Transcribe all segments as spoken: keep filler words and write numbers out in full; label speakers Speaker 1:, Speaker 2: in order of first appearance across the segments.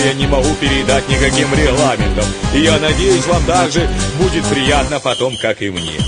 Speaker 1: я не могу передать никаким регламентом. И я надеюсь, вам также будет приятно потом, как и мне.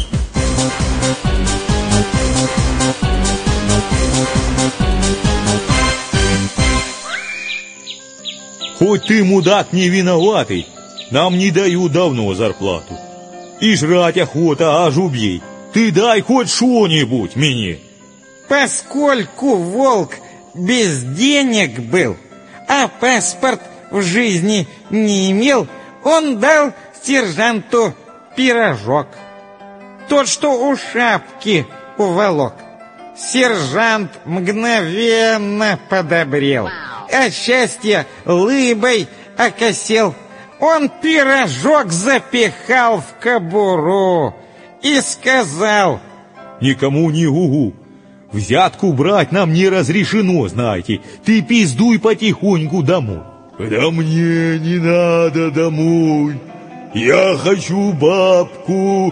Speaker 1: Хоть ты, мудак, не виноватый, нам не дают давно зарплату. И жрать охота, аж убей. Ты дай хоть что-нибудь мне.
Speaker 2: Поскольку волк без денег был, а паспорт в жизни не имел, он дал сержанту пирожок. Тот, что у шапки уволок. Сержант мгновенно подобрел. От счастья лыбой окосел. Он пирожок запихал в кобуру и сказал:
Speaker 1: никому не гугу. Взятку брать нам не разрешено, знаете. Ты пиздуй потихоньку домой. Да мне не надо домой. Я хочу бабку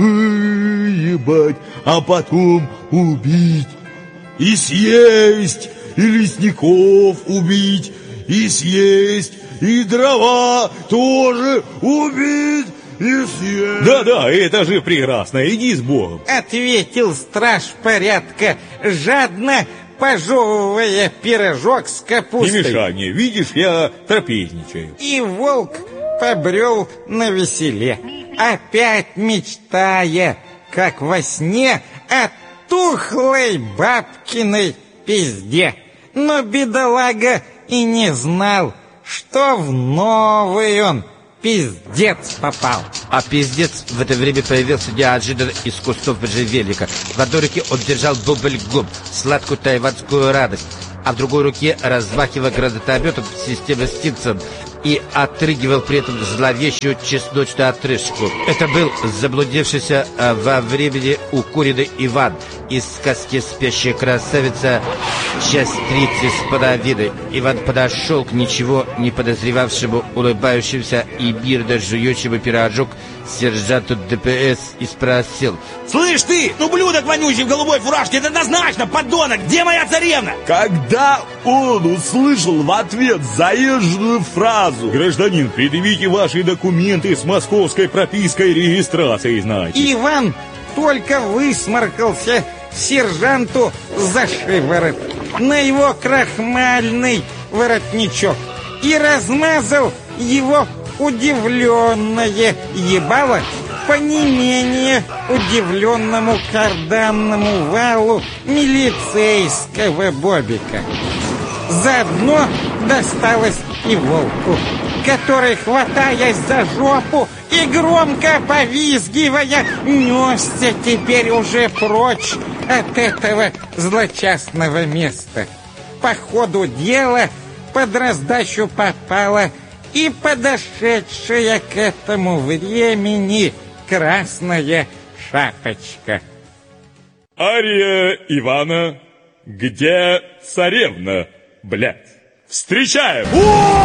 Speaker 1: выебать, а потом убить и съесть. И лесников убить, и съесть, и дрова тоже убить, и съесть. Да-да, это же прекрасно, иди с Богом.
Speaker 2: Ответил страж порядка, жадно пожевывая пирожок с капустой.
Speaker 1: Не мешай мне, видишь, я трапезничаю.
Speaker 2: И волк побрел на веселе, опять мечтая, как во сне, о тухлой бабкиной пизде. Но бедолага и не знал, что в новый он пиздец попал.
Speaker 3: А пиздец в это время появился неожиданно из кустов можжевельника. В одной руке он держал бубль-гум, сладкую тайванскую радость, а в другой руке размахивал гранатометом системы Стинсон и отрыгивал при этом зловещую чесночную отрыжку. Это был заблудившийся а, во времени укуренный Иван из сказки «Спящая красавица», часть тридцать с половиной. Иван подошел к ничего не подозревавшему, улыбающемуся и мирно жующему пирожок сержанту ДПС и спросил:
Speaker 4: слышь ты, ну блюдок вонючий в голубой фуражке, это однозначно, подонок, где моя царевна?
Speaker 5: Когда он услышал в ответ заезженную фразу:
Speaker 1: гражданин, предъявите ваши документы с московской пропиской и регистрацией, знаете.
Speaker 2: Иван только высморкался сержанту за шиворот на его крахмальный воротничок и размазал его удивленное ебало по не менее удивленному карданному валу милицейского бобика. Заодно досталось и волку, который, хватаясь за жопу и громко повизгивая, несся теперь уже прочь от этого злочастного места. По ходу дела под раздачу попала и подошедшая к этому времени красная шапочка.
Speaker 1: Ария Ивана, где царевна, блядь? Встречаем!